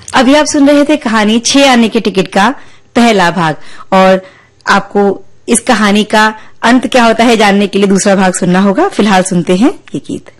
अभी आप सुन रहे थे कहानी 6 आने के टिकट का पहला भाग, और आपको इस कहानी का अंत क्या होता है जानने के लिए दूसरा भाग सुनना होगा। फिलहाल सुनते हैं ये गीत।